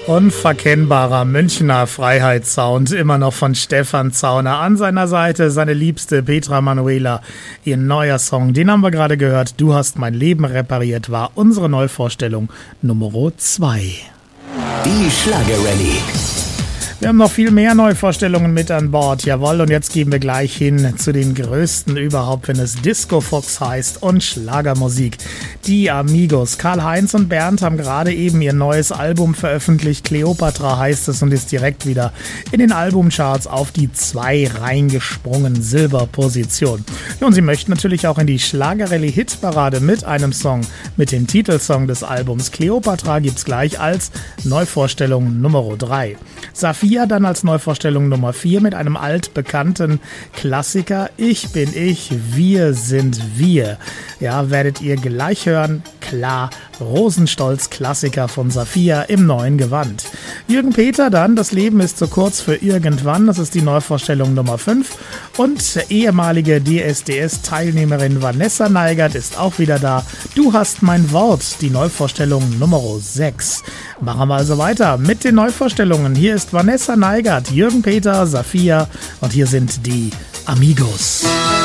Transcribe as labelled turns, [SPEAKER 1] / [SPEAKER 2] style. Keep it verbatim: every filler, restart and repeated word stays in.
[SPEAKER 1] Unverkennbarer Münchner Freiheitssound, immer noch von Stefan Zauner. An seiner Seite seine liebste Petra Manuela. Ihr neuer Song, den haben wir gerade gehört. Du hast mein Leben repariert, war unsere Neuvorstellung Nummer zwei.
[SPEAKER 2] Die Schlagerrallye.
[SPEAKER 1] Wir haben noch viel mehr Neuvorstellungen mit an Bord, jawohl, und jetzt gehen wir gleich hin zu den größten überhaupt, wenn es Disco Fox heißt und Schlagermusik. Die Amigos, Karl-Heinz und Bernd haben gerade eben ihr neues Album veröffentlicht, Kleopatra heißt es, und ist direkt wieder in den Albumcharts auf die zwei reingesprungen, Silberposition. Und sie möchten natürlich auch in die Schlagerrallye-Hitparade mit einem Song, mit dem Titelsong des Albums. Kleopatra gibt's gleich als Neuvorstellung Nummer drei. Saphir dann als Neuvorstellung Nummer vier mit einem altbekannten Klassiker. Ich bin ich, wir sind wir. Ja, werdet ihr gleich hören. Klar, Rosenstolz Klassiker von Saphir im neuen Gewand. Jürgen Peter dann, das Leben ist zu kurz für irgendwann. Das ist die Neuvorstellung Nummer fünf. Und ehemalige D S D S-Teilnehmerin Vanessa Neigert ist auch wieder da. Du hast mein Wort, die Neuvorstellung Nummer sechs. Machen wir also weiter mit den Neuvorstellungen. Hier ist Vanessa Neigert, Jürgen Peter, Saphir und hier sind die Amigos.